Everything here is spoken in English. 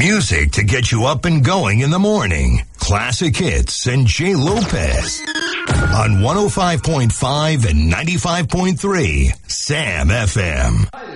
Music to get you up and going in the morning. Classic hits and Jay Lopez. On 105.5 and 95.3 Sam FM.